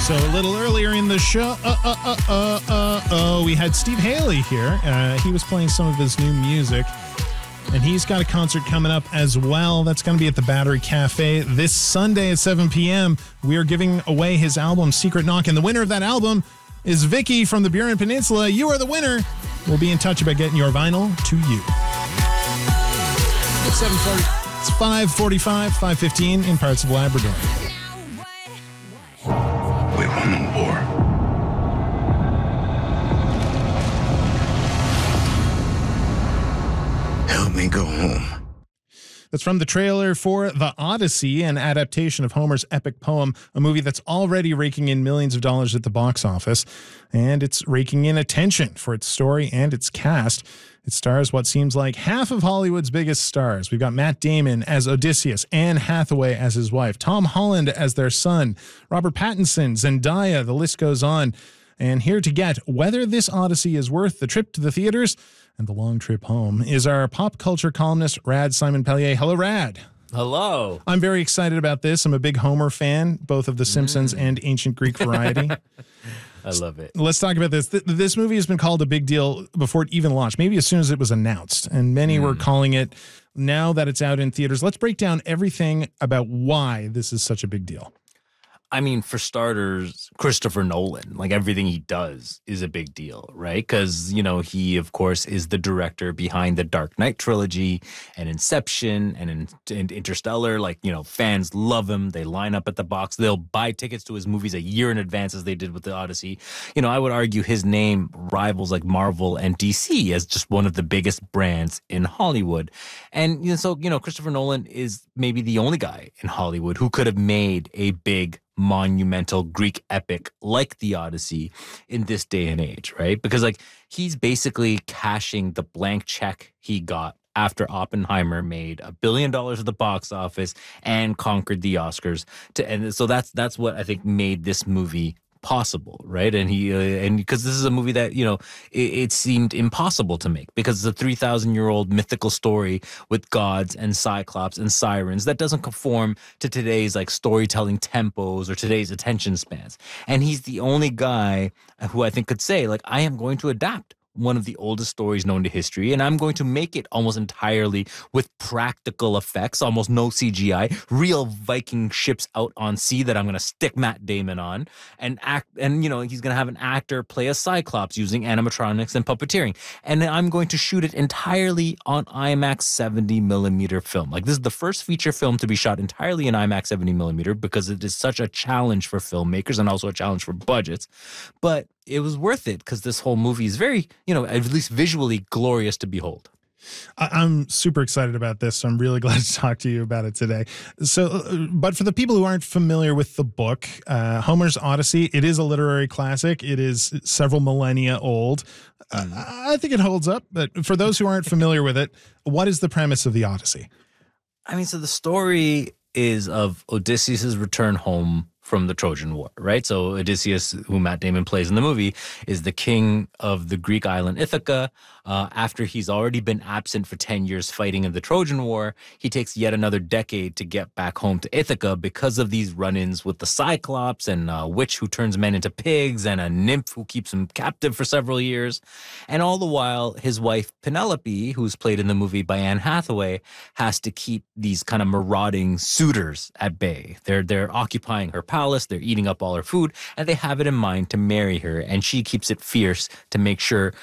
So a little earlier in the show, we had Steve Haley here. He was playing some of his new music, and he's got a concert coming up as well. That's going to be at the Battery Cafe this Sunday at 7 p.m. We are giving away his album, Secret Knock, and the winner of that album is Vicky from the Burin Peninsula. You are the winner. We'll be in touch about getting your vinyl to you. It's 7:40. It's 5:45, 5:15 in parts of Labrador. We won the war. Help me go home. That's from the trailer for The Odyssey, an adaptation of Homer's epic poem, a movie that's already raking in millions of dollars at the box office. And it's raking in attention for its story and its cast. It stars what seems like half of Hollywood's biggest stars. We've got Matt Damon as Odysseus, Anne Hathaway as his wife, Tom Holland as their son, Robert Pattinson, Zendaya, the list goes on. And here to get whether this Odyssey is worth the trip to the theaters and the long trip home is our pop culture columnist, Rad Simon Pellier. Hello, Rad. Hello. I'm very excited about this. I'm a big Homer fan, both of The Simpsons and Ancient Greek variety. I love it. Let's talk about this. This movie has been called a big deal before it even launched, maybe as soon as it was announced. And many were calling it now that it's out in theaters. Let's break down everything about why this is such a big deal. I mean, for starters, Christopher Nolan, like everything he does is a big deal, right? Because, you know, he, of course, is the director behind the Dark Knight trilogy and Inception and Interstellar. Like, you know, fans love him. They line up at the box. They'll buy tickets to his movies a year in advance, as they did with the Odyssey. You know, I would argue his name rivals like Marvel and DC as just one of the biggest brands in Hollywood. And, you know, so, you know, Christopher Nolan is maybe the only guy in Hollywood who could have made a big monumental Greek epic like the Odyssey in this day and age, right? Because like he's basically cashing the blank check he got after Oppenheimer made $1 billion at the box office and conquered the Oscars. And so that's what I think made this movie possible, right? And and because this is a movie that, you know, it seemed impossible to make because it's a 3,000-year-old mythical story with gods and cyclops and sirens that doesn't conform to today's like storytelling tempos or today's attention spans. And he's the only guy who I think could say like, I am going to adapt one of the oldest stories known to history, and I'm going to make it almost entirely with practical effects, almost no CGI, real Viking ships out on sea that I'm going to stick Matt Damon on and you know, he's going to have an actor play a Cyclops using animatronics and puppeteering. And I'm going to shoot it entirely on IMAX 70 millimeter film. Like this is the first feature film to be shot entirely in IMAX 70 millimeter because it is such a challenge for filmmakers and also a challenge for budgets. But it was worth it because this whole movie is very, you know, at least visually glorious to behold. I'm super excited about this. So I'm really glad to talk to you about it today. So, but for the people who aren't familiar with the book, Homer's Odyssey, it is a literary classic. It is several millennia old. I think it holds up. But for those who aren't familiar with it, what is the premise of the Odyssey? I mean, so the story is of Odysseus' return home from the Trojan War, right? So Odysseus, who Matt Damon plays in the movie, is the king of the Greek island Ithaca. After he's already been absent for 10 years fighting in the Trojan War, he takes yet another decade to get back home to Ithaca because of these run-ins with the Cyclops and a witch who turns men into pigs and a nymph who keeps him captive for several years. And all the while, his wife Penelope, who's played in the movie by Anne Hathaway, has to keep these kind of marauding suitors at bay. They're occupying her palace, they're eating up all her food, and they have it in mind to marry her, and she keeps it fierce to make sure